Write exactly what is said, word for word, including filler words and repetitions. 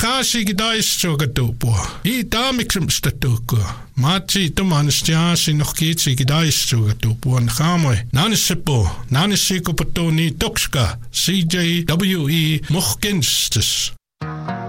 Nachashi Gidaistro Gatupo. I Damixum Statuko. Machi Tomanstiasi noch Kitsi Gidaistro Gatupo and Hamwe. Nanisipo, Nanisiko Patoni Tuxka, C J W E Mochkinstis.